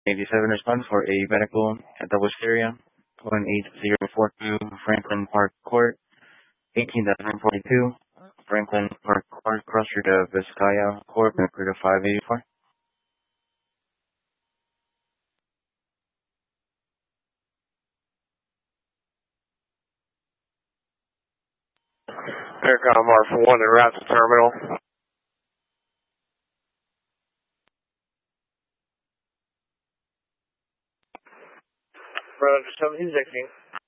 87 respond for a medical double stereo. 18042 Franklin Park Court, 18,42. Franklin Park Court, Cross Street of Vizcaya Court, Mercury 584. Aircom R41 en route to terminal. Roger 1716.